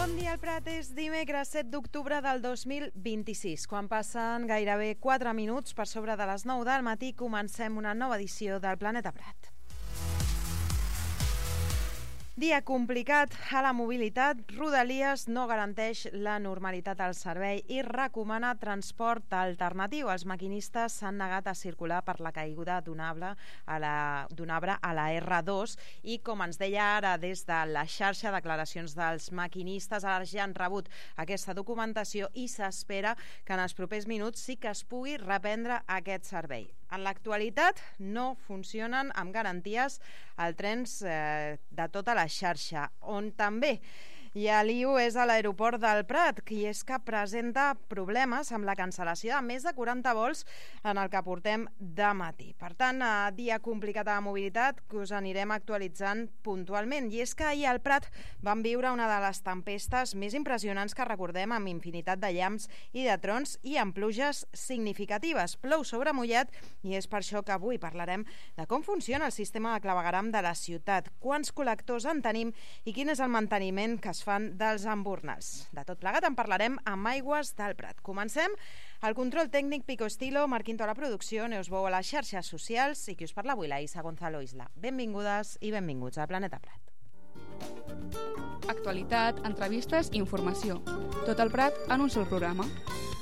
Bon dia, el Prat. És dimecres 7 d'octubre del 2026. Quan passen gairebé 4 minuts per sobre de les 9 del matí, comencem una nova edició del Planeta Prat. Dia complicat a la mobilitat. Rodalies no garanteix la normalitat al servei i recomana transport alternatiu. Els maquinistes s'han negat a circular per la caiguda d'un arbre a la R2 i, com ens deia ara des de la xarxa, declaracions dels maquinistes, ara ja han rebut aquesta documentació i s'espera que en els propers minuts sí que es pugui reprendre aquest servei. En l'actualitat no funcionen amb garanties els trens de tota la xarxa. On també hi ha lío és a l'aeroport del Prat, i és que presenta problemes amb la cancel·lació de més de 40 vols en el que portem de matí. Per tant, dia complicat a la mobilitat, que us anirem actualitzant puntualment. I és que ahir al Prat vam viure una de les tempestes més impressionants que recordem, amb infinitat de llamps i de trons i amb pluges significatives. Plou sobre mullat, i és per això que avui parlarem de com funciona el sistema de clavegueram de la ciutat, quants col·lectors en tenim i quin és el manteniment que es fan dels emburnals. De tot plegat en parlarem amb Aigües del Prat. Comencem. El control tècnic Pico Estilo, Marc Quinto a la producció, Neus Bou a les xarxes socials i qui us parla avui, la Isa Gonzalo Isla. Benvingudes i benvinguts al Planeta Prat. Actualitat, entrevistes i informació. Tot el Prat en un sol programa.